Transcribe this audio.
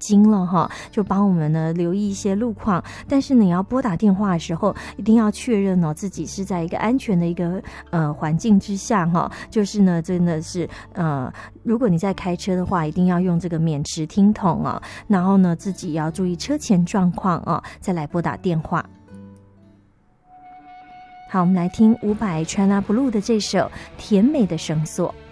经了哈，就帮我们呢留意一些路况。但是你要拨打电话的时候，一定要确认哦自己是在一个安全的一个环境之下哈。就是呢，真的是如果你在开车的话，一定要用这个免持听筒哦，然后呢自己要注意车前状况哦，再来拨打电话。好，我们来听伍佰 China Blue 的这首《甜美的绳索》。